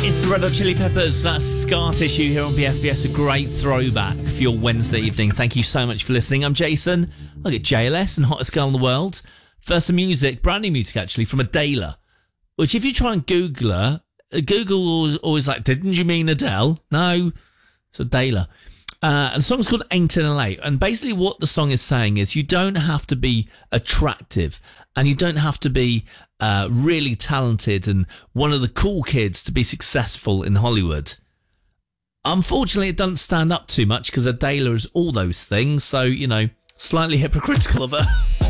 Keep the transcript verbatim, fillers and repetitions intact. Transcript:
It's the Red Hot Chili Peppers. That's Scar Tissue here on B F B S. A great throwback for your Wednesday evening. Thank you so much for listening. I'm Jason. I get J L S and Hottest Girl in the World. First some music, brand new music actually, from Adele. Which if you try and Google her, Google always, always like, didn't you mean Adele? No, it's Adele. Uh, and the song's called Ain't in a Late. And basically what the song is saying is you don't have to be attractive and you don't have to be uh, really talented and one of the cool kids to be successful in Hollywood. Unfortunately, it doesn't stand up too much because Adele is all those things. So, you know, slightly hypocritical of her.